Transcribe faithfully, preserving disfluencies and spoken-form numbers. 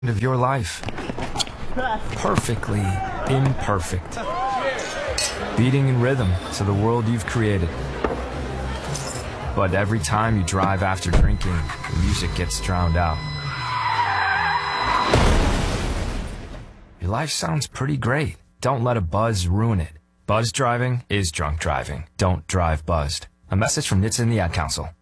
of your life. Perfectly imperfect. Beating in rhythm to the world you've created. But every time you drive after drinking, the music gets drowned out. Your life sounds pretty great. Don't let a buzz ruin it. Buzz driving is drunk driving. Don't drive buzzed. A message from N H T S A and the Ad Council.